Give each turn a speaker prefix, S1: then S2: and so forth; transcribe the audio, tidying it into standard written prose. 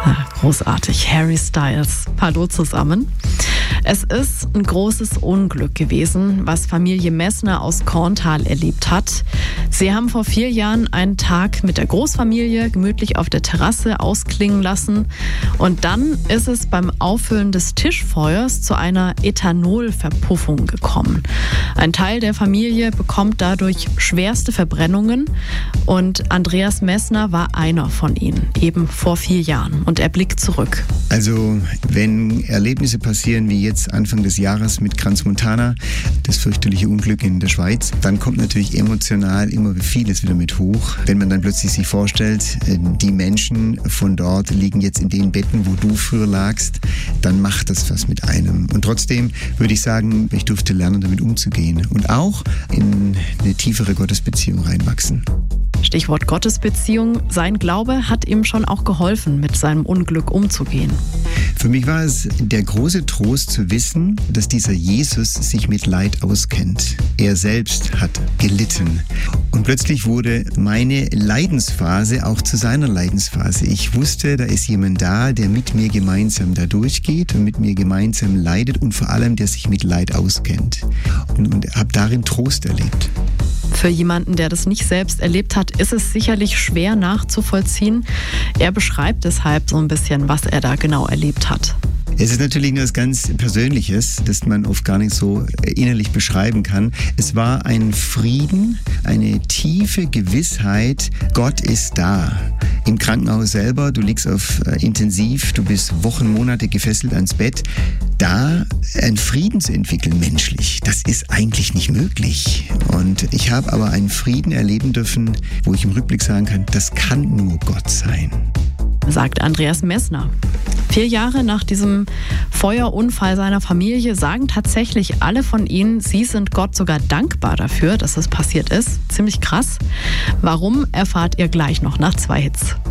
S1: Großartig. Harry Styles. Hallo zusammen. Es ist ein großes Unglück gewesen, was Familie Messner aus Korntal erlebt hat. Sie haben vor 4 Jahren einen Tag mit der Großfamilie gemütlich auf der Terrasse ausklingen lassen. Und dann ist es beim Auffüllen des Tischfeuers zu einer Ethanolverpuffung gekommen. Ein Teil der Familie bekommt dadurch schwerste Verbrennungen. Und Andreas Messner war einer von ihnen, eben vor 4 Jahren. Und er blickt zurück.
S2: Also, wenn Erlebnisse passieren wie jetzt Anfang des Jahres mit Crans-Montana, das fürchterliche Unglück in der Schweiz, dann kommt natürlich emotional immer vieles wieder mit hoch. Wenn man dann plötzlich sich vorstellt, die Menschen von dort liegen jetzt in den Betten, wo du früher lagst, dann macht das was mit einem. Und trotzdem würde ich sagen, ich durfte lernen, damit umzugehen und auch in eine tiefere Gottesbeziehung reinwachsen.
S1: Stichwort Gottesbeziehung. Sein Glaube hat ihm schon auch geholfen, mit seinem Unglück umzugehen.
S2: Für mich war es der große Trost zu wissen, dass dieser Jesus sich mit Leid auskennt. Er selbst hat gelitten. Und plötzlich wurde meine Leidensphase auch zu seiner Leidensphase. Ich wusste, da ist jemand da, der mit mir gemeinsam da durchgeht und mit mir gemeinsam leidet und vor allem, der sich mit Leid auskennt. Und habe darin Trost erlebt.
S1: Für jemanden, der das nicht selbst erlebt hat, ist es sicherlich schwer nachzuvollziehen. Er beschreibt deshalb so ein bisschen, was er da genau erlebt hat.
S2: Es ist natürlich nur etwas ganz Persönliches, das man oft gar nicht so innerlich beschreiben kann. Es war ein Frieden, eine tiefe Gewissheit, Gott ist da. Im Krankenhaus selber, du liegst auf Intensiv, du bist Wochen, Monate gefesselt ans Bett. Da einen Frieden zu entwickeln, menschlich, das ist eigentlich nicht möglich. Und ich habe aber einen Frieden erleben dürfen, wo ich im Rückblick sagen kann, das kann nur Gott sein.
S1: Sagt Andreas Messner. 4 Jahre nach diesem Feuerunfall seiner Familie sagen tatsächlich alle von ihnen, sie sind Gott sogar dankbar dafür, dass das passiert ist. Ziemlich krass. Warum, erfahrt ihr gleich noch nach 2 Hits.